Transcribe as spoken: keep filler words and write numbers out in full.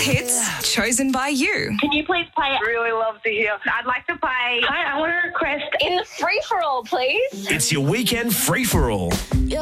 hits chosen by you. Can you please play? Really love to hear. I'd like to play. Hi, I want to request in the free for all, please. It's your weekend free-for-all.